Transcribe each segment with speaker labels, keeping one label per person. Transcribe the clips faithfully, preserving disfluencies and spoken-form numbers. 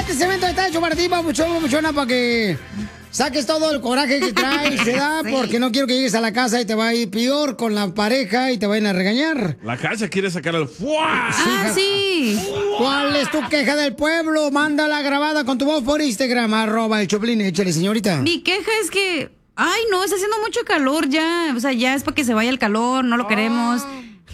Speaker 1: Este cemento está hecho para ti, papuchón, papuchona, para que saques todo el coraje que traes, ¿verdad? Sí. Porque no quiero que llegues a la casa y te va a ir peor con la pareja y te vayan a regañar.
Speaker 2: La Cacha quiere sacar el ¡fua!
Speaker 1: Ah, sí. ¿Cuál es tu queja del pueblo? Mándala grabada con tu voz por Instagram, arroba el Choplin. Échale, señorita.
Speaker 3: Mi queja es que, ay, no, está haciendo mucho calor ya. O sea, ya es para que se vaya el calor, no lo queremos.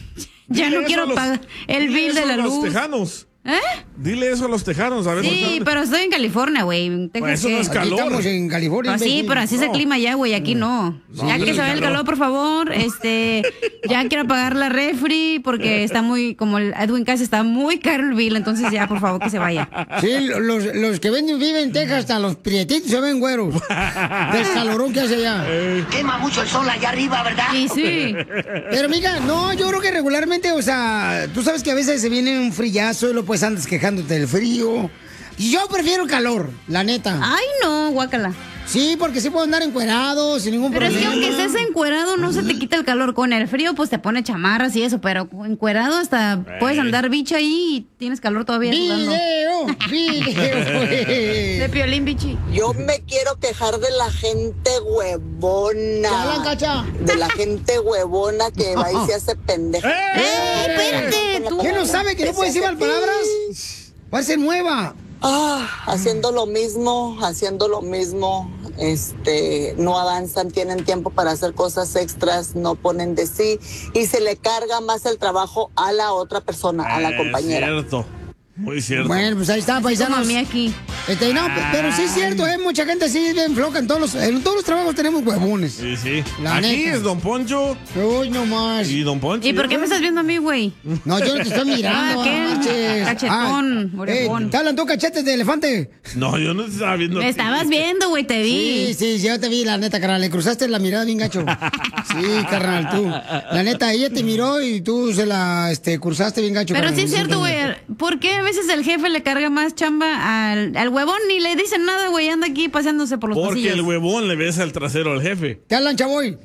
Speaker 3: Ya no quiero pagar el bill de la luz.
Speaker 2: Los tejanos.
Speaker 3: ¿Eh?
Speaker 2: Dile eso a los tejanos, a ver.
Speaker 3: Sí, pero estoy en California, güey.
Speaker 2: Pues eso no es calor.
Speaker 1: Aquí estamos en California.
Speaker 3: Pues sí, pero así es el clima ya, güey. Aquí no.
Speaker 2: No,
Speaker 3: Ya que se vaya el calor, por favor. Este, ya quiero apagar la refri porque está muy, como el Edwin Cass, está muy caro el bill. Entonces ya, por favor, que se vaya.
Speaker 1: Sí, los, los que ven, viven en Texas, hasta los prietitos se ven güeros. Del calorón que hace allá.
Speaker 4: Quema mucho el sol allá arriba, ¿verdad?
Speaker 3: Sí, sí.
Speaker 1: Pero, mija, no, yo creo que regularmente, o sea, tú sabes que a veces se viene un frillazo y lo pues andas quejándote del frío. Yo prefiero el calor, la neta.
Speaker 3: Ay, no, guácala.
Speaker 1: Sí, porque sí puedo andar encuerado sin ningún
Speaker 3: pero
Speaker 1: problema.
Speaker 3: Pero es que aunque estés encuerado no se te quita el calor. Con el frío pues te pone chamarras y eso, pero encuerado hasta eh. puedes andar bicho ahí y tienes calor todavía.
Speaker 1: ¡Video! ¡Video!
Speaker 3: De Piolín, bichi.
Speaker 5: Yo me quiero quejar de la gente huevona.
Speaker 1: ¿Qué Cacha?
Speaker 5: De la gente huevona que va y se hace pendeja.
Speaker 1: ¡Eh! ¡Eh! ¡Espérate! ¿Tú? ¿Qué no sabe que no puede decir mal palabras? Parece nueva.
Speaker 5: Ah, haciendo lo mismo, haciendo lo mismo, este, no avanzan, tienen tiempo para hacer cosas extras, no ponen de sí y se le carga más el trabajo a la otra persona, a la compañera.
Speaker 2: Es cierto. Muy cierto.
Speaker 1: Bueno, pues ahí está, paisanos.
Speaker 3: A mí aquí.
Speaker 1: Este, no, pero sí es cierto, ¿eh? Mucha gente sí es bien floja. En todos los, en todos los trabajos tenemos huevones.
Speaker 2: Sí, sí.
Speaker 1: La
Speaker 2: aquí
Speaker 1: neta.
Speaker 2: es Don Poncho.
Speaker 1: Uy, no más.
Speaker 2: Y Don Poncho.
Speaker 3: ¿Y por qué me estás viendo a mí, güey?
Speaker 1: No, yo no te estoy mirando.
Speaker 3: Ah, ¿qué? Cachetón,
Speaker 1: ah,
Speaker 3: orejón.
Speaker 1: Eh, ¿te hablan tú cachetes de elefante?
Speaker 2: No, yo no te estaba viendo.
Speaker 3: Me estabas viendo, güey, te vi.
Speaker 1: Sí, sí, yo te vi, la neta, carnal. Le cruzaste la mirada bien gacho. Sí, carnal, tú. La neta, ella te miró y tú se la este, cruzaste bien gacho.
Speaker 3: Pero
Speaker 1: carnal.
Speaker 3: sí es cierto, güey. ¿Por qué a veces el jefe le carga más chamba al, al huevón? Ni le dicen nada, güey. Anda aquí paseándose por los
Speaker 2: Porque
Speaker 3: pasillos.
Speaker 2: el huevón le besa el trasero al jefe.
Speaker 1: ¿Te hablan, chavoy?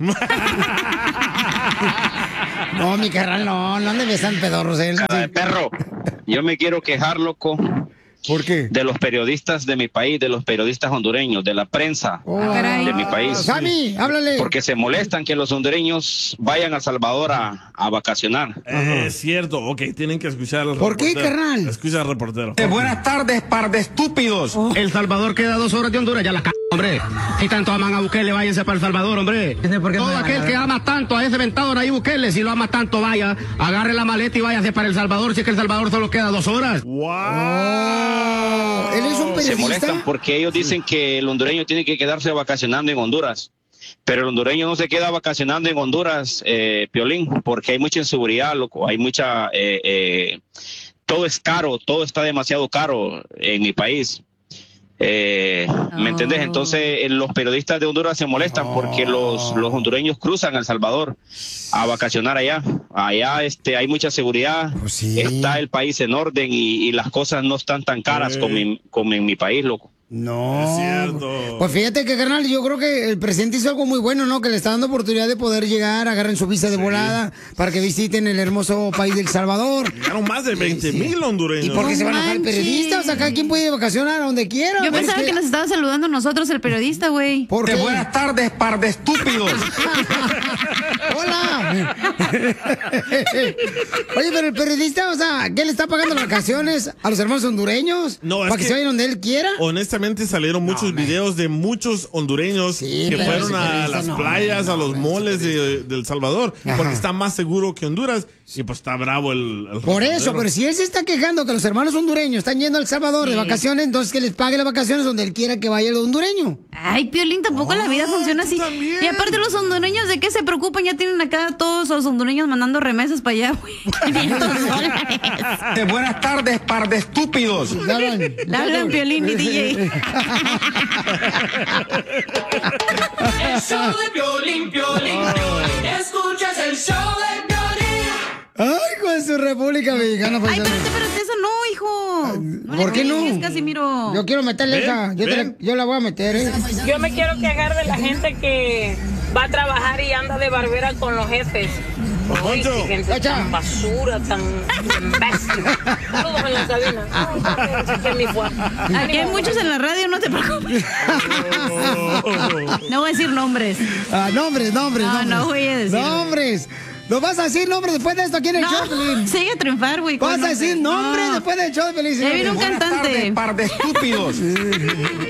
Speaker 1: No, mi carnal, no, no le besan pedorros, ¿eh?
Speaker 6: Cara de perro. Yo me quiero quejar, loco.
Speaker 1: ¿Por qué?
Speaker 6: De los periodistas de mi país, de los periodistas hondureños, de la prensa
Speaker 1: oh,
Speaker 6: de mi país.
Speaker 1: Sammy, háblale.
Speaker 6: Porque se molestan que los hondureños vayan a El Salvador a, a vacacionar.
Speaker 2: Eh, es cierto, ok, tienen que escuchar al
Speaker 1: ¿Por
Speaker 2: reportero.
Speaker 1: qué, carnal?
Speaker 2: Escucha al reportero.
Speaker 7: Eh, buenas tardes, par de estúpidos. Oh. El Salvador queda a dos horas de Honduras, ya la c***, hombre. Si tanto aman a Bukele, váyanse para El Salvador, hombre. Todo aquel que ama tanto a ese ventado Nayib Bukele, si lo ama tanto, vaya, agarre la maleta y váyase para El Salvador, si es que El Salvador solo queda dos horas.
Speaker 2: ¡Wow!
Speaker 1: Oh. ¿Él es un periodista?
Speaker 6: Se molestan porque ellos dicen que el hondureño tiene que quedarse vacacionando en Honduras. Pero el hondureño no se queda vacacionando en Honduras, eh, Piolín, porque hay mucha inseguridad, loco, hay mucha... Eh, eh, todo es caro, todo está demasiado caro en mi país. Eh, ¿Me oh. entendés? Entonces eh, los periodistas de Honduras se molestan oh. porque los, los hondureños cruzan a El Salvador a vacacionar allá. Allá este, hay mucha seguridad,
Speaker 1: oh, sí.
Speaker 6: está el país en orden y, y las cosas no están tan caras eh. como, en, como en mi país, loco.
Speaker 1: No.
Speaker 2: Es cierto.
Speaker 1: Pues fíjate que, carnal, yo creo que el presidente hizo algo muy bueno, ¿no? Que le está dando oportunidad de poder llegar, agarren su visa de sí. volada para que visiten el hermoso país del Salvador.
Speaker 2: Llegaron más de veinte mil sí, sí. hondureños.
Speaker 1: ¿Y por qué
Speaker 3: no
Speaker 1: se van a dejar periodistas? Acá quien puede vacacionar a donde quiera.
Speaker 3: Yo pensaba que... que nos estaba saludando nosotros el periodista, güey.
Speaker 1: ¿Por qué?
Speaker 7: Buenas tardes, par de estúpidos.
Speaker 1: ¡Hola! Oye, pero el periodista, o sea, ¿qué le está pagando las vacaciones a los hermanos hondureños?
Speaker 2: No,
Speaker 1: ¿Para que, que se vayan donde él quiera?
Speaker 2: Honestamente salieron muchos no, videos de muchos hondureños sí, que fueron a las no, playas, no, no, a los moles de, de El Salvador, Ajá. porque está más seguro que Honduras y pues está bravo el... el
Speaker 1: Por eso, pero si él se está quejando que los hermanos hondureños están yendo a El Salvador sí. de vacaciones, entonces que les pague las vacaciones donde él quiera que vaya el hondureño.
Speaker 3: Ay, Piolín, tampoco oh, la vida funciona así. También. Y aparte los hondureños, ¿de qué se preocupan? Ya tienen acá todos los hondureños mandando remesas para allá, güey.
Speaker 7: eh, buenas tardes, par de estúpidos.
Speaker 3: Le hablan Piolín y D J.
Speaker 8: El show de Piolín, Piolín, Piolín. Escuchas el show de Piolín.
Speaker 1: Ay, con su República Mexicana.
Speaker 3: Ay, espérate, espérate, eso no, hijo. No
Speaker 1: ¿Por qué no?
Speaker 3: Casimiro.
Speaker 1: Yo quiero meterle ¿Ven? esa. Yo, la, yo la voy a meter, ¿eh?
Speaker 9: Yo me quiero quejar de la gente que va a trabajar y anda de barbera con los jefes.
Speaker 8: Ay, qué gente tan basura, tan imbécil. Todos en la cabina.
Speaker 3: Aquí hay muchos en la radio, no te preocupes. No voy a decir nombres.
Speaker 1: Ah, nombres, nombres,
Speaker 3: No,
Speaker 1: nombres.
Speaker 3: no voy a decir.
Speaker 1: Nombres. ¿Lo vas a decir nombre después de esto aquí en el
Speaker 3: No,
Speaker 1: show, Pelín?
Speaker 3: sigue a triunfar, güey.
Speaker 1: ¿Vas a
Speaker 3: ¿Cuál
Speaker 1: decir nombre
Speaker 3: No.
Speaker 1: después del show de Pelín?
Speaker 3: Ya viene un
Speaker 1: señores?
Speaker 3: cantante.
Speaker 7: Par de estúpidos.